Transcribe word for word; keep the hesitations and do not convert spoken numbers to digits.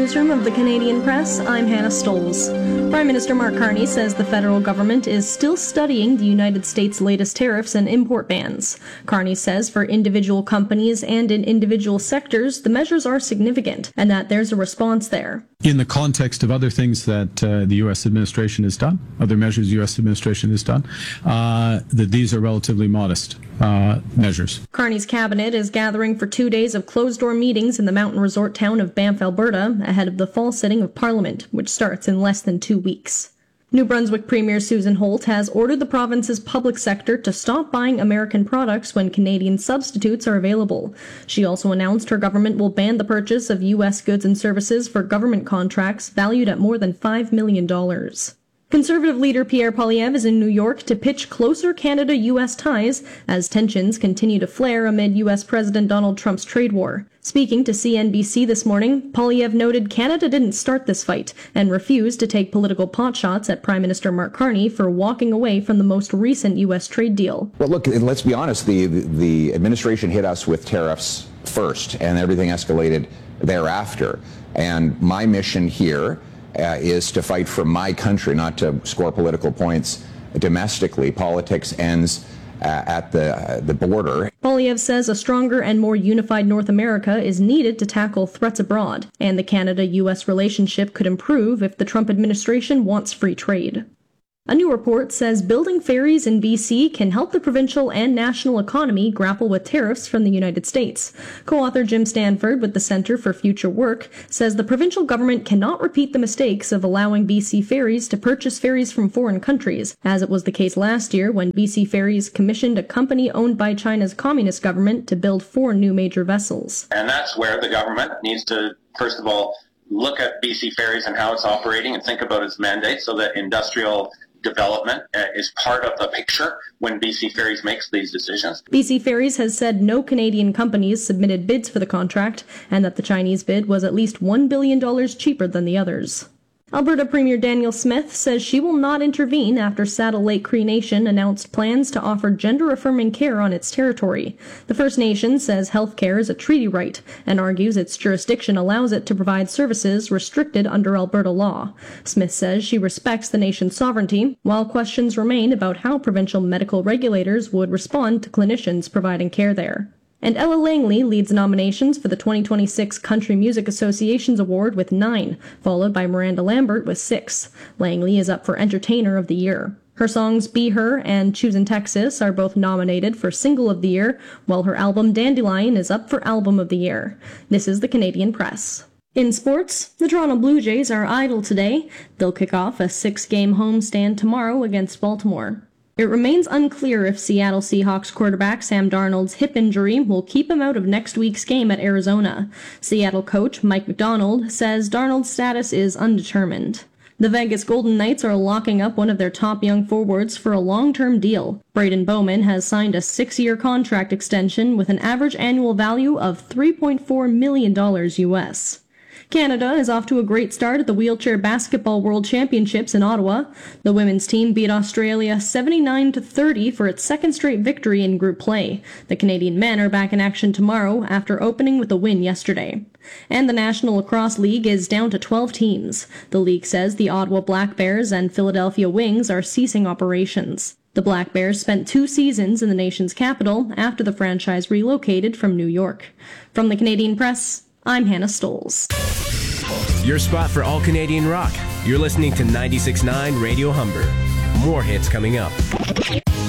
Newsroom of the Canadian Press, I'm Hannah Stolz. Prime Minister Mark Carney says the federal government is still studying the United States' latest tariffs and import bans. Carney says for individual companies and in individual sectors, the measures are significant and that there's a response there. In the context of other things that uh, the U S administration has done, other measures the U S administration has done, uh, that these are relatively modest uh, measures. Carney's cabinet is gathering for two days of closed-door meetings in the mountain resort town of Banff, Alberta, ahead of the fall sitting of Parliament, which starts in less than two weeks. New Brunswick Premier Susan Holt has ordered the province's public sector to stop buying American products when Canadian substitutes are available. She also announced her government will ban the purchase of U S goods and services for government contracts valued at more than five million dollars. Conservative leader Pierre Poilievre is in New York to pitch closer Canada-U S ties as tensions continue to flare amid U S President Donald Trump's trade war. Speaking to C N B C this morning, Poilievre noted Canada didn't start this fight and refused to take political potshots at Prime Minister Mark Carney for walking away from the most recent U S trade deal. Well, look, let's be honest, the, the administration hit us with tariffs first and everything escalated thereafter. And my mission here Uh, is to fight for my country, not to score political points domestically. Politics ends uh, at the uh, the border. Poilievre says a stronger and more unified North America is needed to tackle threats abroad, and the Canada-U S relationship could improve if the Trump administration wants free trade. A new report says building ferries in B C can help the provincial and national economy grapple with tariffs from the United States. Co-author Jim Stanford with the Centre for Future Work says the provincial government cannot repeat the mistakes of allowing B C Ferries to purchase ferries from foreign countries, as it was the case last year when B C Ferries commissioned a company owned by China's communist government to build four new major vessels. And that's where the government needs to, first of all, look at B C Ferries and how it's operating and think about its mandate so that industrial development uh, is part of the picture when B C Ferries makes these decisions. B C Ferries has said no Canadian companies submitted bids for the contract and that the Chinese bid was at least one billion dollars cheaper than the others. Alberta Premier Danielle Smith says she will not intervene after Saddle Lake Cree Nation announced plans to offer gender-affirming care on its territory. The First Nation says health care is a treaty right and argues its jurisdiction allows it to provide services restricted under Alberta law. Smith says she respects the nation's sovereignty, while questions remain about how provincial medical regulators would respond to clinicians providing care there. And Ella Langley leads nominations for the twenty twenty-six Country Music Association's award with nine, followed by Miranda Lambert with six. Langley is up for Entertainer of the Year. Her songs Be Her and Choosin' Texas are both nominated for Single of the Year, while her album Dandelion is up for Album of the Year. This is the Canadian Press. In sports, the Toronto Blue Jays are idle today. They'll kick off a six-game homestand tomorrow against Baltimore. It remains unclear if Seattle Seahawks quarterback Sam Darnold's hip injury will keep him out of next week's game at Arizona. Seattle coach Mike Macdonald says Darnold's status is undetermined. The Vegas Golden Knights are locking up one of their top young forwards for a long-term deal. Braden Bowman has signed a six-year contract extension with an average annual value of three point four million dollars U S. Canada is off to a great start at the Wheelchair Basketball World Championships in Ottawa. The women's team beat Australia seventy-nine to thirty for its second straight victory in group play. The Canadian men are back in action tomorrow after opening with a win yesterday. And the National Lacrosse League is down to twelve teams. The league says the Ottawa Black Bears and Philadelphia Wings are ceasing operations. The Black Bears spent two seasons in the nation's capital after the franchise relocated from New York. From the Canadian Press, I'm Hannah Stolz. Your spot for all Canadian rock. You're listening to ninety-six point nine Radio Humber. More hits coming up.